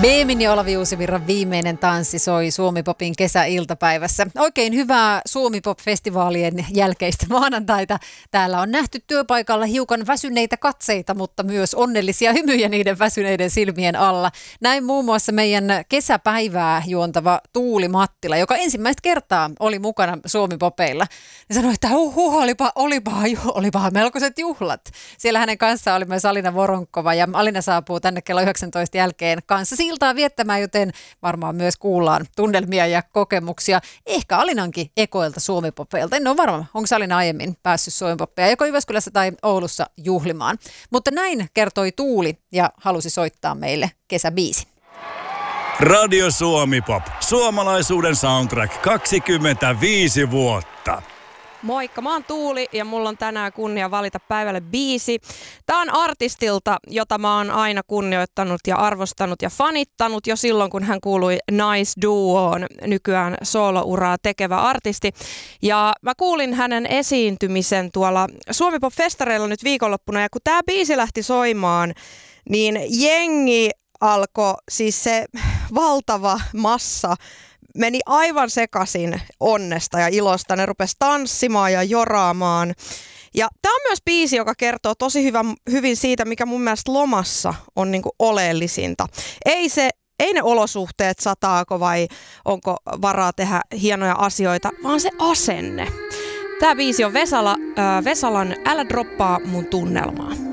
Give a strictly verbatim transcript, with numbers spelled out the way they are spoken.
Beemin ja Olavi Uusivirran viimeinen tanssi soi Suomi-popin kesäiltapäivässä. Oikein hyvää Suomi-pop-festivaalien jälkeistä maanantaita. Täällä on nähty työpaikalla hiukan väsyneitä katseita, mutta myös onnellisia hymyjä niiden väsyneiden silmien alla. Näin muun muassa meidän kesäpäivää juontava Tuuli Mattila, joka ensimmäistä kertaa oli mukana Suomi-popeilla. Ja sanoi, että huh, huh, olipa, olipa, olipa melkoiset juhlat. Siellä hänen kanssaan oli myös Alina Voronkova ja Alina saapuu tänne kello yhdeksäntoista jälkeen kanssa iltaa viettämään, joten varmaan myös kuullaan tunnelmia ja kokemuksia. Ehkä Alinankin ekoilta Suomi-popeilta. En ole varma, onko Alina aiemmin päässyt Suomi-poppeja joko Jyväskylässä tai Oulussa juhlimaan. Mutta näin kertoi Tuuli ja halusi soittaa meille kesäbiisin. Radio Suomi-pop. Suomalaisuuden soundtrack kaksikymmentäviisi vuotta. Moikka, mä oon Tuuli ja mulla on tänään kunnia valita päivälle biisi. Tää on artistilta, jota mä oon aina kunnioittanut ja arvostanut ja fanittanut jo silloin, kun hän kuului Nice Duoon, nykyään soolouraa tekevä artisti. Ja mä kuulin hänen esiintymisen tuolla Suomi-pop-festareilla nyt viikonloppuna, ja kun tää biisi lähti soimaan, niin jengi alkoi, siis se valtava massa, meni aivan sekaisin onnesta ja ilosta. Ne rupesi tanssimaan ja joraamaan. Ja tämä on myös biisi, joka kertoo tosi hyvä, hyvin siitä, mikä mun mielestä lomassa on niinku oleellisinta. Ei, se, ei ne olosuhteet, sataako vai onko varaa tehdä hienoja asioita, vaan se asenne. Tämä biisi on Vesala, äh, Vesalan Älä droppaa mun tunnelmaa.